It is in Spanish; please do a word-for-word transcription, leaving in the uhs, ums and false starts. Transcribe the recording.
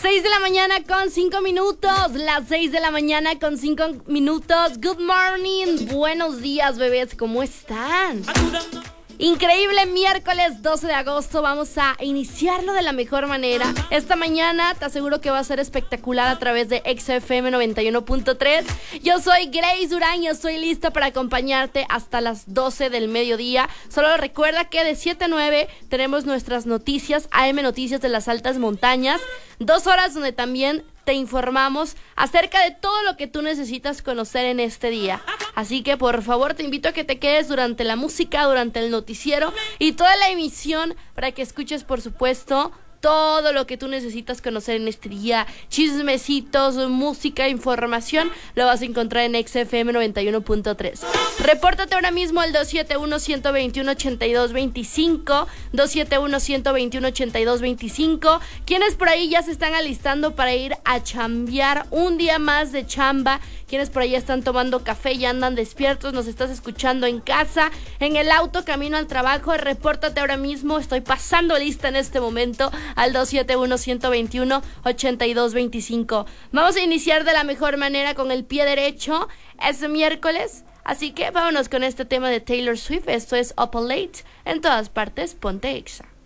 seis de la mañana con cinco minutos. Las seis de la mañana con cinco minutos. Good morning. Buenos días, bebés. ¿Cómo están? Increíble miércoles doce de agosto. Vamos a iniciarlo de la mejor manera. Esta mañana te aseguro que va a ser espectacular a través de X F M noventa y uno punto tres. Yo soy Grace Durán y estoy lista para acompañarte hasta las doce del mediodía. Solo recuerda que de siete a nueve tenemos nuestras noticias, A M Noticias de las Altas Montañas. Dos horas donde también te informamos acerca de todo lo que tú necesitas conocer en este día. Así que por favor te invito a que te quedes durante la música, durante el noticiero y toda la emisión para que escuches, por supuesto, todo lo que tú necesitas conocer en este día. Chismecitos, música, información, lo vas a encontrar en X F M noventa y uno punto tres. Repórtate ahora mismo al dos siete uno, uno dos uno, ocho dos dos cinco, dos siete uno, uno dos uno, ocho dos dos cinco. Quienes por ahí ya se están alistando para ir a chambear un día más de chamba. Quienes por ahí están tomando café y andan despiertos, nos estás escuchando en casa, en el auto, camino al trabajo. Repórtate ahora mismo, estoy pasando lista en este momento al dos siete uno, uno dos uno, ocho dos dos cinco. Vamos a iniciar de la mejor manera con el pie derecho. Es miércoles, así que vámonos con este tema de Taylor Swift. Esto es Up All Late, en todas partes, ponte Exa.